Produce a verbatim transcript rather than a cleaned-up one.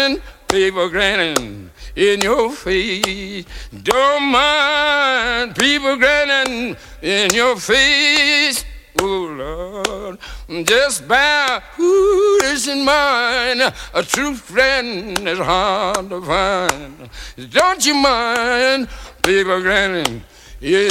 mind people grinning in your face. Don't mind people grinning in your face. Oh, Lord, just bear foolish in mind. A true friend is hard to find. Don't you mind people grinning in